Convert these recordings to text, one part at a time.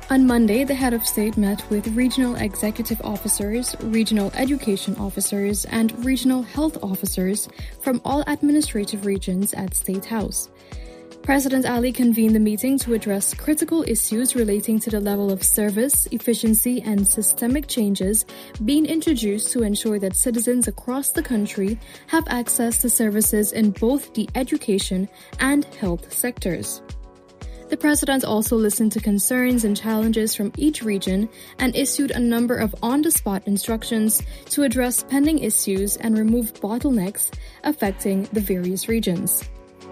On Monday, the head of state met with regional executive officers, regional education officers, and regional health officers from all administrative regions at State House. President Ali convened the meeting to address critical issues relating to the level of service, efficiency, and systemic changes being introduced to ensure that citizens across the country have access to services in both the education and health sectors. The president also listened to concerns and challenges from each region and issued a number of on-the-spot instructions to address pending issues and remove bottlenecks affecting the various regions.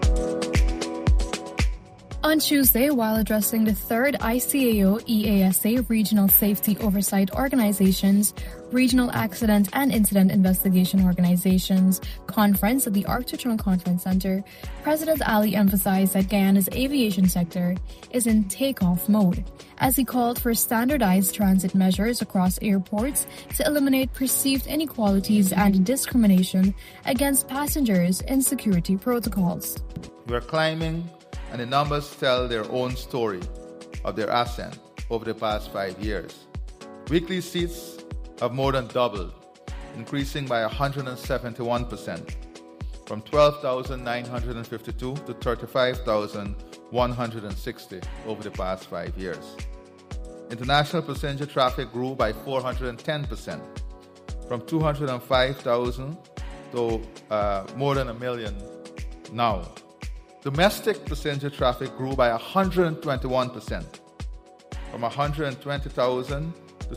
On Tuesday, while addressing the third ICAO-EASA Regional Safety Oversight Organizations, Regional Accident and Incident Investigation Organizations Conference at the Arctron Conference Center, President Ali emphasized that Guyana's aviation sector is in takeoff mode, as he called for standardized transit measures across airports to eliminate perceived inequalities and discrimination against passengers in security protocols. We're climbing, and the numbers tell their own story of their ascent over the past 5 years. Weekly seats have more than doubled, increasing by 171%, from 12,952 to 35,160 over the past 5 years. International passenger traffic grew by 410%, from 205,000 to more than 1 million now. Domestic passenger traffic grew by 121%, from 120,000 to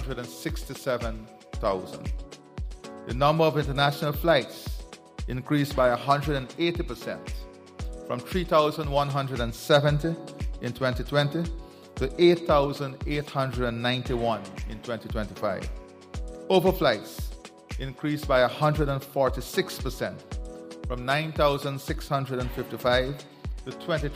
267,000. The number of international flights increased by 180%, from 3,170 in 2020 to 8,891 in 2025. Overflights increased by 146%, from 9,655 to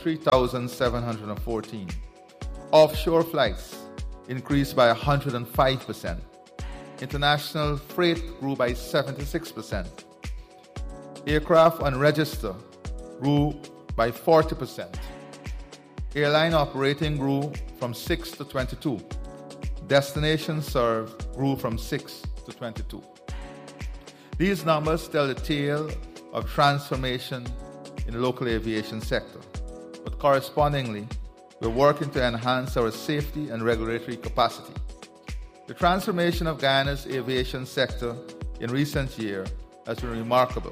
23,714. Offshore flights increased by 105%. International freight grew by 76%. Aircraft on register grew by 40%. Airline operating grew from 6 to 22. Destinations served grew from 6 to 22. These numbers tell the tale of transformation in the local aviation sector, but correspondingly, we're working to enhance our safety and regulatory capacity. The transformation of Guyana's aviation sector in recent years has been remarkable.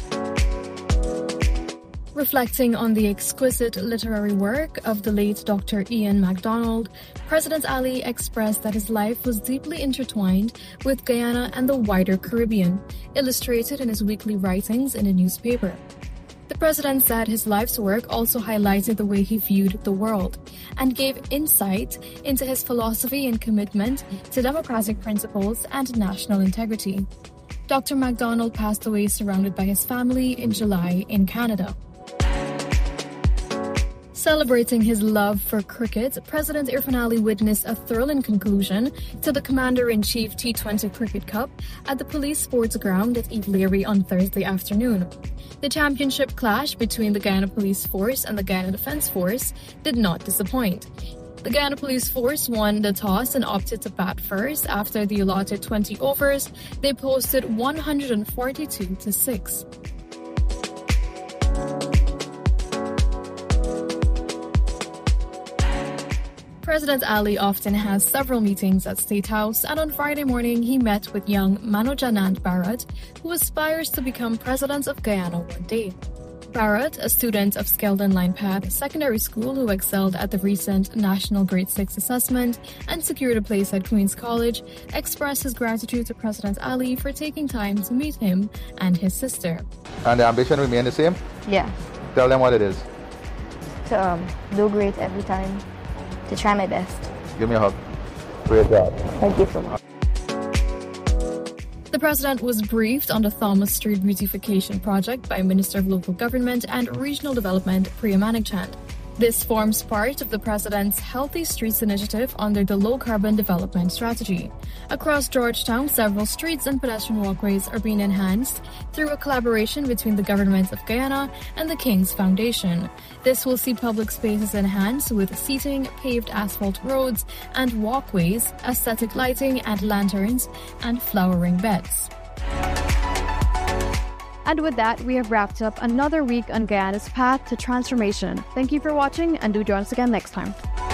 Reflecting on the exquisite literary work of the late Dr. Ian MacDonald, President Ali expressed that his life was deeply intertwined with Guyana and the wider Caribbean, illustrated in his weekly writings in a newspaper. The president said his life's work also highlighted the way he viewed the world and gave insight into his philosophy and commitment to democratic principles and national integrity. Dr. MacDonald passed away surrounded by his family in July in Canada. Celebrating his love for cricket, President Irfaan Ali witnessed a thrilling conclusion to the Commander-in-Chief T20 Cricket Cup at the Police Sports Ground at Eve Leary on Thursday afternoon. The championship clash between the Guyana Police Force and the Guyana Defence Force did not disappoint. The Guyana Police Force won the toss and opted to bat first. After the allotted 20 overs, they posted 142-6. President Ali often has several meetings at State House, and on Friday morning he met with young Manojanand Bharat, who aspires to become president of Guyana one day. Bharat, a student of Skeldon Line Path Secondary School who excelled at the recent National Grade 6 assessment and secured a place at Queen's College, expressed his gratitude to President Ali for taking time to meet him and his sister. And the ambition remain the same? Yeah. Tell them what it is. To do great every time. To try my best. Give me a hug. Great job. Thank you so much. The president was briefed on the Thomas Street beautification project by Minister of Local Government and Regional Development Priya Manikchand. This forms part of the President's Healthy Streets initiative under the Low Carbon Development Strategy. Across Georgetown, several streets and pedestrian walkways are being enhanced through a collaboration between the Government of Guyana and the King's Foundation. This will see public spaces enhanced with seating, paved asphalt roads and walkways, aesthetic lighting and lanterns, and flowering beds. And with that, we have wrapped up another week on Guyana's path to transformation. Thank you for watching, and do join us again next time.